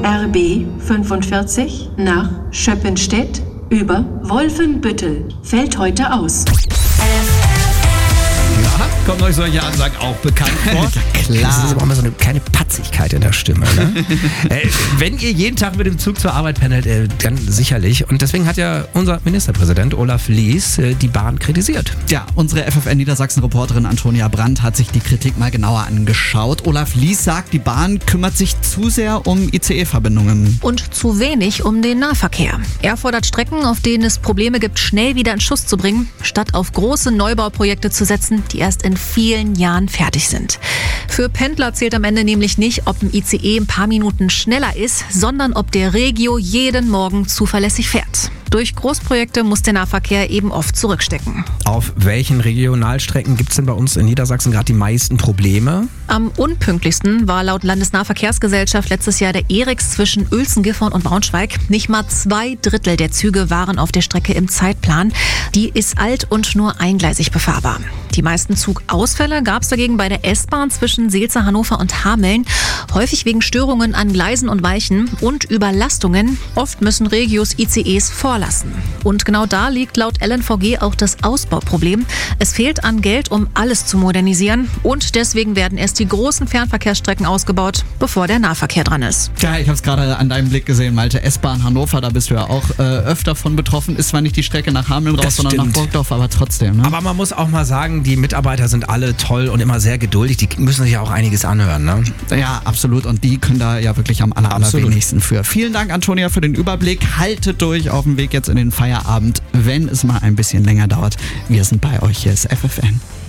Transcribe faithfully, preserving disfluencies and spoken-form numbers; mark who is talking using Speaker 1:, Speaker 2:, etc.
Speaker 1: R B fünfundvierzig nach Schöppenstedt über Wolfenbüttel fällt heute aus.
Speaker 2: Ja, kommen euch solche Ansagen auch bekannt vor?
Speaker 3: Klar.
Speaker 2: Das ist aber auch immer so eine kleine Patzigkeit in der Stimme. Ne? äh, wenn ihr jeden Tag mit dem Zug zur Arbeit pendelt, äh, dann sicherlich. Und deswegen hat ja unser Ministerpräsident Olaf Lies äh, die Bahn kritisiert.
Speaker 3: Ja, unsere F F N Niedersachsen-Reporterin Antonia Brandt hat sich die Kritik mal genauer angeschaut. Olaf Lies sagt, die Bahn kümmert sich zu sehr um I C E-Verbindungen.
Speaker 4: Und zu wenig um den Nahverkehr. Er fordert Strecken, auf denen es Probleme gibt, schnell wieder in Schuss zu bringen, statt auf große Neubauprojekte zu setzen, die erst in vielen Jahren fertig sind. Für Pendler zählt am Ende nämlich nicht, ob ein I C E ein paar Minuten schneller ist, sondern ob der Regio jeden Morgen zuverlässig fährt. Durch Großprojekte muss der Nahverkehr eben oft zurückstecken.
Speaker 2: Auf welchen Regionalstrecken gibt es denn bei uns in Niedersachsen gerade die meisten Probleme?
Speaker 4: Am unpünktlichsten war laut Landesnahverkehrsgesellschaft letztes Jahr der Eriks zwischen Uelzen, Gifhorn und Braunschweig. Nicht mal zwei Drittel der Züge waren auf der Strecke im Zeitplan. Die ist alt und nur eingleisig befahrbar. Die meisten Zugausfälle gab es dagegen bei der S-Bahn zwischen Seelze, Hannover und Hameln. Häufig wegen Störungen an Gleisen und Weichen und Überlastungen. Oft müssen Regios I C Es vorlassen. Und genau da liegt laut L N V G auch das Ausbauproblem. Es fehlt an Geld, um alles zu modernisieren. Und deswegen werden erst die großen Fernverkehrsstrecken ausgebaut, bevor der Nahverkehr dran ist.
Speaker 3: Ja, ich habe es gerade an deinem Blick gesehen, Malte. S-Bahn Hannover, da bist du ja auch äh, öfter von betroffen. Ist zwar nicht die Strecke nach Hameln raus,
Speaker 2: Das
Speaker 3: sondern
Speaker 2: stimmt.
Speaker 3: nach Burgdorf, aber trotzdem. Ne?
Speaker 2: Aber man muss auch mal sagen, die Mitarbeiter sind alle toll und immer sehr geduldig. Die müssen sich ja auch einiges anhören. Ne?
Speaker 3: Ja, absolut. Und die können da ja wirklich am aller,
Speaker 2: Absolut.
Speaker 3: allerwenigsten für. Vielen Dank, Antonia, für den Überblick. Haltet durch auf dem Weg jetzt in den Feierabend, wenn es mal ein bisschen länger dauert. Wir sind bei euch. Hier ist F F N.